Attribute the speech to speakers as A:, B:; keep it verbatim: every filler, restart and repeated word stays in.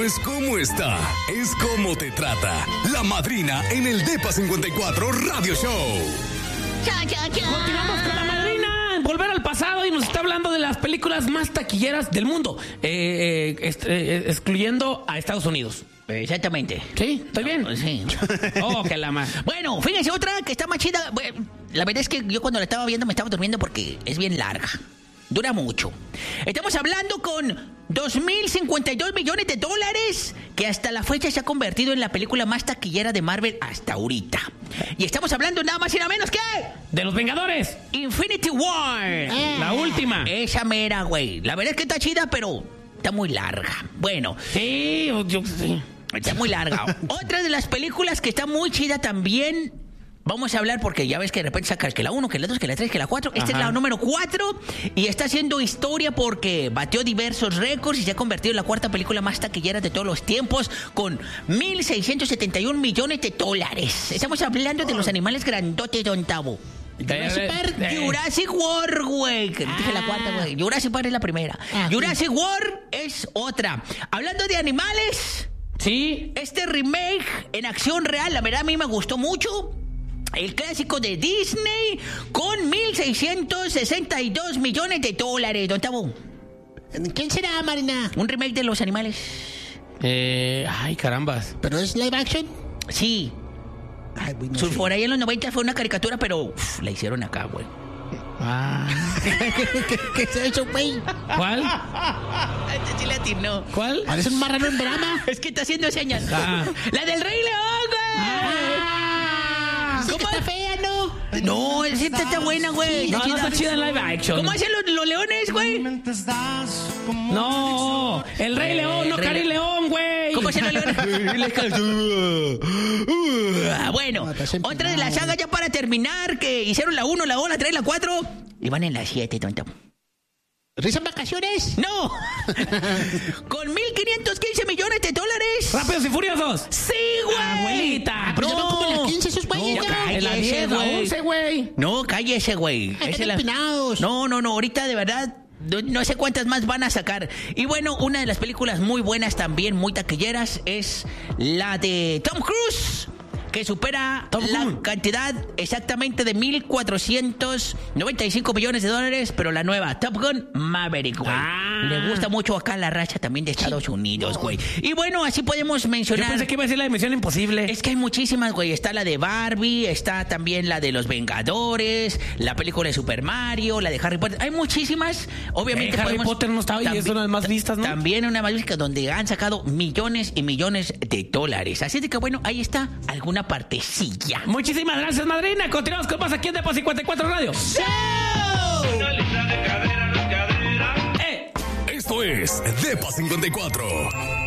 A: es como está, es como te trata. La madrina en el Depa cincuenta y cuatro Radio Show.
B: Cha, cha, cha.
C: Continuamos con la madrina. Volver al pasado y nos está hablando de las películas más taquilleras del mundo, eh, eh, est- eh, excluyendo a Estados Unidos.
B: Exactamente.
C: ¿Sí? ¿Estoy bien?
B: Sí.
C: Oh, que la más.
B: Bueno, fíjense otra que está más chida. Bueno, la verdad es que yo cuando la estaba viendo me estaba durmiendo porque es bien larga. Dura mucho. Estamos hablando con dos mil cincuenta y dos millones de dólares que hasta la fecha se ha convertido en la película más taquillera de Marvel hasta ahorita. Y estamos hablando nada más y nada menos que...
C: De los Vengadores.
B: Infinity War.
C: La última.
B: Esa mera, güey. La verdad es que está chida, pero está muy larga. Bueno.
C: Sí, yo sí.
B: Está muy larga. Otra de las películas que está muy chida también... Vamos a hablar porque ya ves que de repente sacas que la uno, que la dos, que la tres, que la cuatro. Esta
C: Ajá.
B: es la número cuatro y está haciendo historia porque batió diversos récords y se ha convertido en la cuarta película más taquillera de todos los tiempos con mil seiscientos setenta y un millones de dólares. Estamos hablando de los animales grandotes, don Tavo. Jurassic
C: Eh,
B: Park,
C: eh.
B: Jurassic World, güey. Que dije la cuarta, güey. Jurassic Park es la primera.
D: Ah,
B: Jurassic World es otra. Hablando de animales,
C: Sí.
B: este remake en acción real, la verdad a mí me gustó mucho. El clásico de Disney con mil seiscientos sesenta y dos millones de dólares, don Tabo.
D: ¿Quién será, Marina?
B: Un remake de los animales.
C: Eh, ay, carambas.
D: ¿Pero es live action?
B: Sí.
D: Ay, güey, no
B: Su-
D: sé.
B: Por ahí en los noventa fue una caricatura, pero uf, la hicieron acá, güey.
C: Ah.
D: ¿Qué, qué es eso, güey?
C: ¿Cuál?
B: Este sí le atinó.
C: ¿Cuál?
D: Parece un marrano en drama.
B: Es que está haciendo señas.
C: Ah.
B: La del Rey León, güey.
D: Sí, que está fea, ¿no?
B: No, esa está, está buena, güey.
C: No, no está chida en live action.
B: ¿Cómo hacen los, los leones, güey?
C: No, el Rey León, no
B: Rey
C: Cari León, güey.
B: ¿Cómo hacen los leones? Ah, bueno,
D: No, estás empinado.
B: otra de las sagas ya para terminar, que hicieron la uno, la dos, la tres, la cuatro y van en la siete, tonto.
D: ¿Risa en vacaciones?
B: ¡No! Con mil quinientos quince millones de dólares.
C: Rápidos y Furiosos.
B: ¡Sí, güey!
C: Abuelita.
D: Pero ya van como en la
B: No.
D: quince esos güeyes,
B: No,
D: ya.
B: cállese,
C: En la diez, la
B: güey.
C: once, güey.
B: No, cállese, güey.
D: Ay,
B: Esa
D: están
B: es la-
D: empinados.
B: No, no, no, ahorita de verdad no, no sé cuántas más van a sacar. Y bueno, una de las películas muy buenas también, muy taquilleras, es la de Tom Cruise, que supera
C: Tom
B: la
C: Cruise.
B: cantidad exactamente de mil cuatrocientos noventa y cinco millones de dólares, pero la nueva Top Gun Maverick, güey.
C: Ah.
B: Le gusta mucho acá la racha también de Estados Unidos, güey. Y bueno, así podemos
C: Yo
B: mencionar...
C: pensé que iba a decir la de Misión Imposible.
B: Es que hay muchísimas, güey. Está la de Barbie, está también la de Los Vengadores, la película de Super Mario, la de Harry Potter. Hay muchísimas. Obviamente
C: Eh, Harry
B: podemos-
C: Potter no estaba y es una de las más vistas, ¿no?
B: También una más vista donde han sacado millones y millones de dólares. Así de que bueno, ahí está alguna partecilla.
C: Muchísimas gracias, madrina. Continuamos con más aquí en Depa cincuenta y cuatro Radio.
A: Esto es Depa cincuenta y cuatro.